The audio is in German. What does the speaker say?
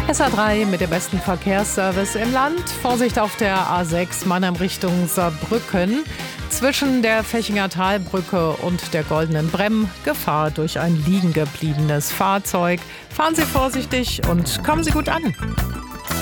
SA3 mit dem besten Verkehrsservice im Land. Vorsicht auf der A6 Mannheim Richtung Saarbrücken. Zwischen der Fechinger Talbrücke und der Goldenen Bremm Gefahr durch ein liegen gebliebenes Fahrzeug. Fahren Sie vorsichtig und kommen Sie gut an.